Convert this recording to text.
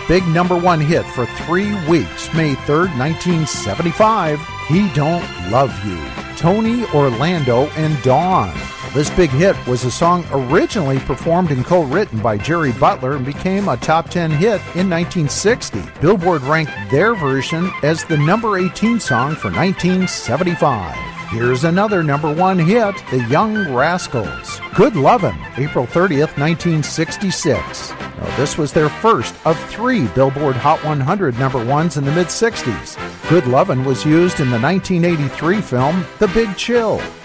big number one hit for 3 weeks, May 3rd, 1975, He Don't Love You, Tony Orlando and Dawn. This big hit was a song originally performed and co-written by Jerry Butler and became a top 10 hit in 1960. Billboard ranked their version as the number 18 song for 1975. Here's another number one hit, The Young Rascals. Good Lovin', April 30th, 1966. Now, this was their first of 3 Billboard Hot 100 number ones in the mid-60s. Good Lovin' was used in the 1983 film The Big Chill.